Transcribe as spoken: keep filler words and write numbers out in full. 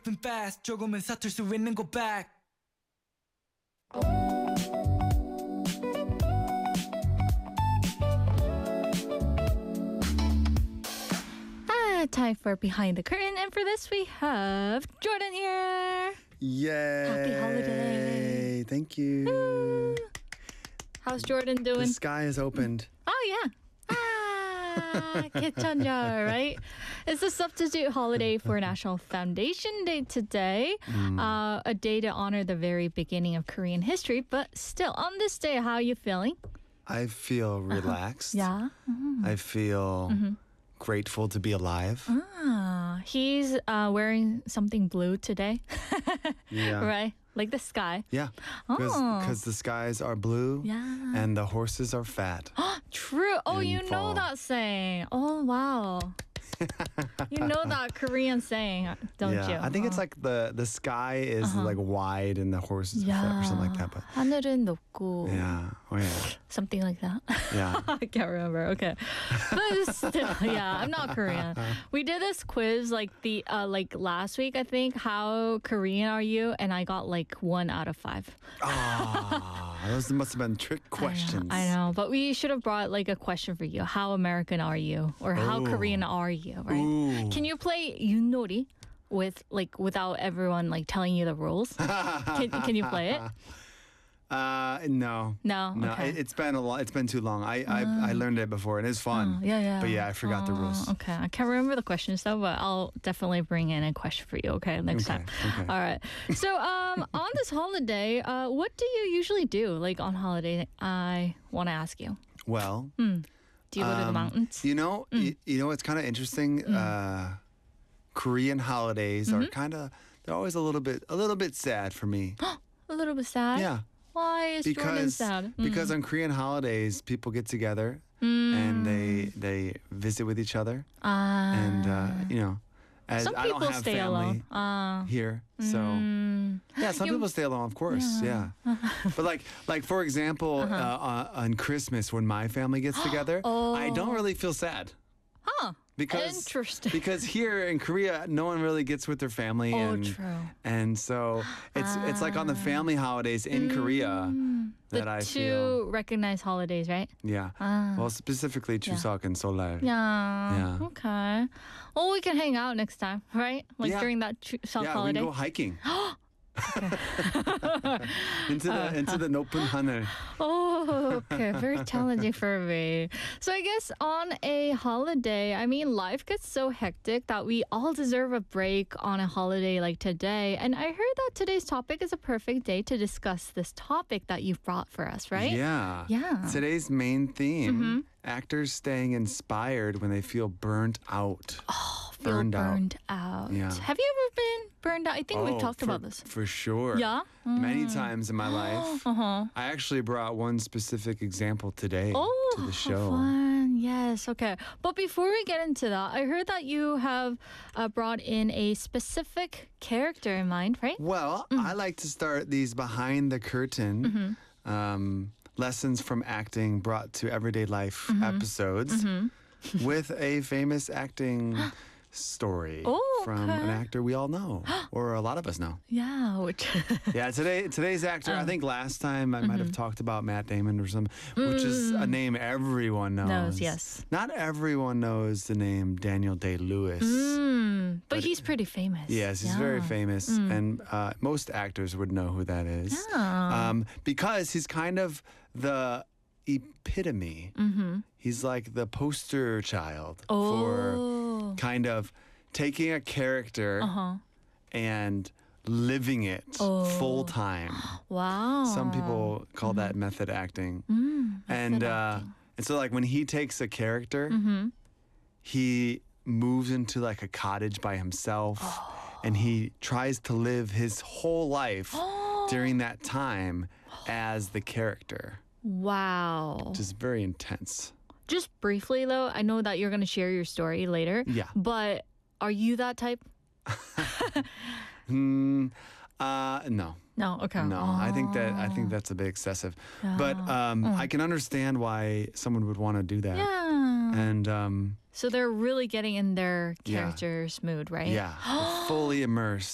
moving fast 조금은 서툴 수 있는 go back Ah, time for Behind the Curtain, and for this we have Jordan here. Yay! Happy holiday. Thank you. How's Jordan doing? The sky is opened. Oh yeah. Ah, Kitchanja, right? It's the substitute holiday for National Foundation Day today, Mm. uh, a day to honor the very beginning of Korean history. But still, on this day, how are you feeling? I feel relaxed. Yeah. I feel grateful to be alive. Ah, he's uh, wearing something blue today, Yeah. right? Like the sky. Yeah. Oh. Because the skies are blue Yeah. and the horses are fat. True. Oh, in you know fall. that saying. Oh, wow. You know that Korean saying, don't yeah. you? I think it's Oh. like the, the sky is like wide and the horses are fat or something like that. But 하늘은 높고 yeah. Oh, yeah. something like that. Yeah. I can't remember. Okay, but still, yeah, I'm not Korean. We did this quiz like the uh, like last week, I think. How Korean are you? And I got like one out of five. Ah, those must have been trick questions. I know, I know, but we should have brought like a question for you. How American are you, or how Oh. Korean are you? Right? Ooh. Can you play yunori with like without everyone like telling you the rules? can Can you play it? Uh, no. No. No, Okay. it, it's been a long. It's been too long. I I, I learned it before, and it's fun. Oh, yeah, yeah. But yeah, I forgot the Oh, rules. Okay, I can't remember the questions though, but I'll definitely bring in a question for you. Okay, next Okay, time. okay. All right. So, um, on this holiday, uh, what do you usually do? Like on holiday, I want to ask you. Well, Do you go to the um, mountains? you know, y- you know, it's kind of interesting. Uh, Korean holidays are kind of they're always a little bit a little bit sad for me. A little bit sad. Yeah, Why is Jordan because sad? Mm. because on Korean holidays, people get together and they they visit with each other, Ah. and uh, you know, as Some I don't people have stay family alone. Ah. here, so. Mm. Yeah, some You- people stay alone, of course. Yeah, but like, like for example, Uh-huh. uh, uh, on Christmas when my family gets together, I don't really feel sad Huh. because Interesting. because here in Korea, no one really gets with their family, Oh, and true. and so it's it's like on the family holidays in Korea that the I two feel. recognized holidays, right? Yeah, Ah. well, specifically Chuseok and Solal. Yeah. Yeah. Okay. Well, we can hang out next time, right? Like Yeah. during that Chuseok Yeah, we holiday. can go hiking. into the into the Nopun Haner. Oh, okay. Very challenging for me. So I guess on a holiday, I mean, life gets so hectic that we all deserve a break on a holiday like today. And I heard that today's topic is a perfect day to discuss this topic that you've brought for us, right? Yeah. Yeah. Today's main theme, Mm-hmm. actors staying inspired when they feel burnt out. Feel burned out. burned out. Yeah. Have you ever been burned out? I think we've Oh, talked for, about this. For sure. Yeah? Many times in my life. Uh-huh. I actually brought one specific example today Oh, to the how show. fun. Yes, okay. But before we get into that, I heard that you have uh, brought in a specific character in mind, right? Well, Mm. I like to start these behind the curtain Mm-hmm. um, lessons from acting brought to everyday life Mm-hmm. episodes with a famous acting story Oh, from an okay. actor we all know, or a lot of us know. Yeah, which Yeah, today today's actor. Uh. I think last time I might Mm-hmm. have talked about Matt Damon or some, which is a name everyone knows. Mm. Knows, yes. Not everyone knows the name Daniel Day Lewis. Mm, but he's pretty famous. Yes, he's Yeah. very famous, and uh, most actors would know who that is. Yeah. Um, because he's kind of the epitome. Mm-hmm. He's like the poster child Oh. for kind of taking a character Uh-huh. and living it Oh. full time. Wow. Some people call that method acting. and uh, and so like when he takes a character, he moves into like a cottage by himself and he tries to live his whole life during that time as the character. Wow. Which is very intense. Just briefly though, I know that you're going to share your story later. Yeah. But are you that type? Hmm. Uh, no. No, okay. No, I think that I think that's a bit excessive. But um, I can understand why someone would want to do that. Yeah. And um, So they're really getting in their Yeah. character's mood, right? yeah, fully immersed.